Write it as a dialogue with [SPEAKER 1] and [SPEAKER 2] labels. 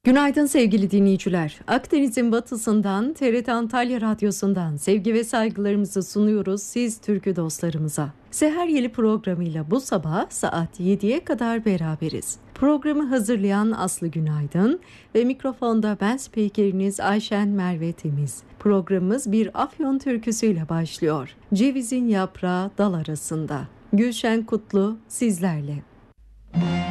[SPEAKER 1] Günaydın sevgili dinleyiciler. Akdeniz'in batısından TRT Antalya Radyosu'ndan sevgi ve saygılarımızı sunuyoruz siz türkü dostlarımıza. Seher Yeli programıyla bu sabah saat 7'ye kadar beraberiz. Programı hazırlayan Aslı Günaydın ve mikrofonda ben spikeriniz Ayşen Merve Temiz. Programımız bir Afyon türküsüyle başlıyor. Cevizin yaprağı dal arasında. Gülşen Kutlu sizlerle.